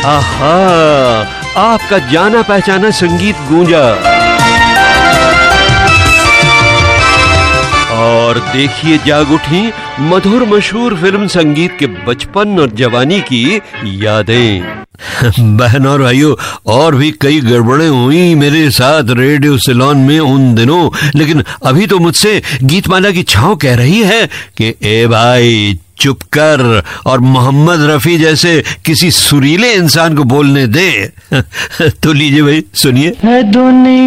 आहा, आपका जाना पहचाना संगीत गूंजा। और देखिए जाग उठी मधुर मशहूर फिल्म संगीत के बचपन और जवानी की यादें। बहन और भाइयों, और भी कई गड़बड़ें हुई मेरे साथ रेडियो सिलोन में उन दिनों, लेकिन अभी तो मुझसे गीतमाला की छांव कह रही है कि ए भाई चुप कर और मोहम्मद रफी जैसे किसी सुरीले इंसान को बोलने दे। तो लीजिए भाई, सुनिए।